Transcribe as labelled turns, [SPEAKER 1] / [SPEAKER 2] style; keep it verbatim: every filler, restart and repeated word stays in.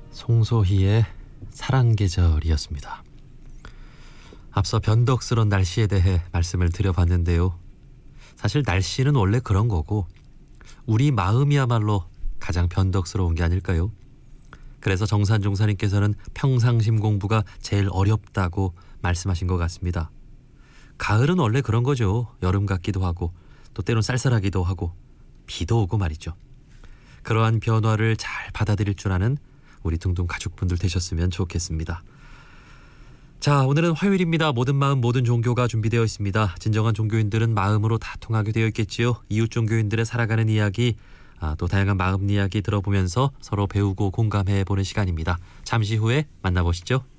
[SPEAKER 1] 송소희의 사랑 계절이었습니다. 앞서 변덕스러운 날씨에 대해 말씀을 드려봤는데요. 사실 날씨는 원래 그런 거고 우리 마음이야말로 가장 변덕스러운 게 아닐까요? 그래서 정산 종사님께서는 평상심 공부가 제일 어렵다고 말씀하신 것 같습니다. 가을은 원래 그런 거죠. 여름 같기도 하고 또 때론 쌀쌀하기도 하고 비도 오고 말이죠. 그러한 변화를 잘 받아들일 줄 아는 우리 둥둥 가족분들 되셨으면 좋겠습니다. 자, 오늘은 화요일입니다. 모든 마음 모든 종교가 준비되어 있습니다. 진정한 종교인들은 마음으로 다 통하게 되어 있겠지요. 이웃 종교인들의 살아가는 이야기, 아, 또 다양한 마음 이야기 들어보면서 서로 배우고 공감해보는 시간입니다. 잠시 후에 만나보시죠.